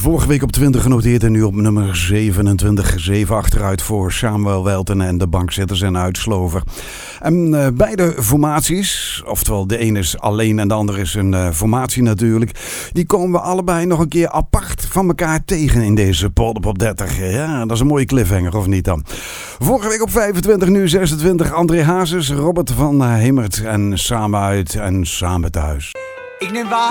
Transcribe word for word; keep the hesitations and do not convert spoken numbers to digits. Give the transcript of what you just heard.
Vorige week op twintig genoteerd en nu op nummer zevenentwintig. zeven achteruit voor Samuel Welten en de Bankzitters en Uitslover. En uh, beide formaties, oftewel de ene is alleen en de andere is een uh, formatie natuurlijk. Die komen we allebei nog een keer apart van elkaar tegen in deze Polderpop dertig. Ja, dat is een mooie cliffhanger, of niet dan? Vorige week op vijfentwintig, nu zesentwintig. André Hazes, Robert van Hemert en Samen uit en Samen thuis. Ik neem waar.